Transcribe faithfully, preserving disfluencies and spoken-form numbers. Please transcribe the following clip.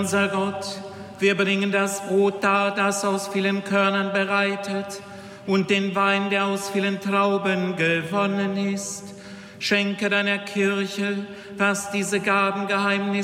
Unser Gott, wir bringen das Brot dar, das aus vielen Körnern bereitet, und den Wein, der aus vielen Trauben gewonnen ist. Schenke deiner Kirche, was diese Gaben Geheimnisse